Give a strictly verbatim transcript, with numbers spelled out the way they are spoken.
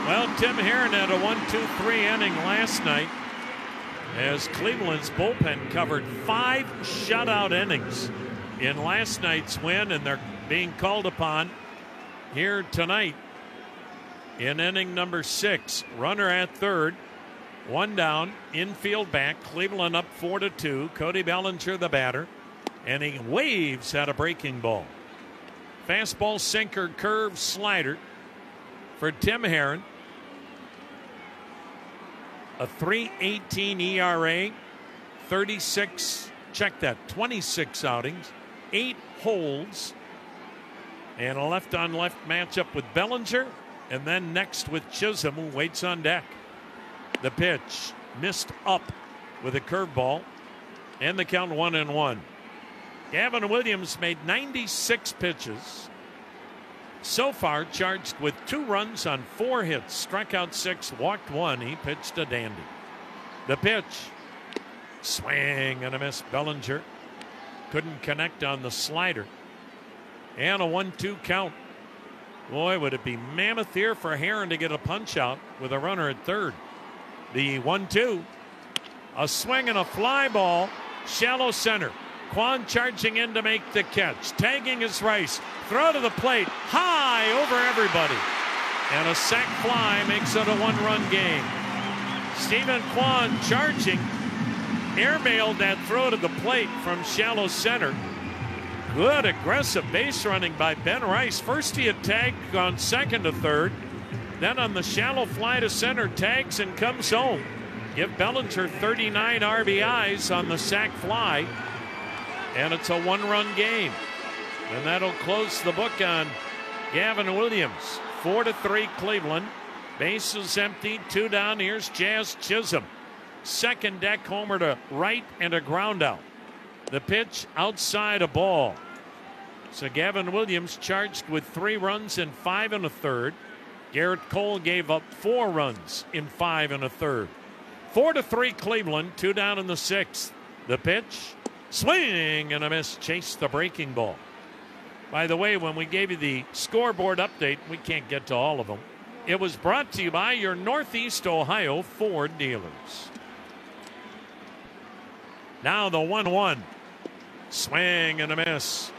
Well, Tim Herron had a one two three inning last night as Cleveland's bullpen covered five shutout innings in last night's win, and they're being called upon here tonight in inning number six. Runner at third, one down, infield back. Cleveland up four to two. Cody Bellinger the batter, and he waves at a breaking ball. Fastball, sinker, curve, slider for Tim Herron. A three eighteen E R A, thirty-six, check that, twenty-six outings, eight holds, and a left-on-left matchup with Bellinger, and then next with Chisholm, who waits on deck. The pitch missed up with a curveball, and the count one and one. Gavin Williams made ninety-six pitches. So far, charged with two runs on four hits, struck out six, walked one. He pitched a dandy. The pitch, swing and a miss. Bellinger couldn't connect on the slider. And a one two count. Boy, would it be mammoth here for Herron to get a punch out with a runner at third. The one two, a swing and a fly ball, shallow center. Kwan charging in to make the catch. Tagging is Rice. Throw to the plate. High over everybody. And a sac fly makes it a one-run game. Stephen Kwan charging. Airmailed that throw to the plate from shallow center. Good aggressive base running by Ben Rice. First he had tagged on second to third. Then on the shallow fly to center, tags and comes home. Give Bellinger thirty-nine R B Is on the sac fly. And it's a one-run game. And that'll close the book on Gavin Williams. Four to three Cleveland. Bases empty, two down. Here's Jazz Chisholm. Second deck homer to right and a ground out. The pitch outside a ball. So Gavin Williams charged with three runs in five and a third. Garrett Cole gave up four runs in five and a third. Four to three Cleveland, two down in the sixth. The pitch, swing and a miss, chase the breaking ball. By the way, when we gave you the scoreboard update, we can't get to all of them. It was brought to you by your Northeast Ohio Ford dealers. Now the one one. Swing and a miss.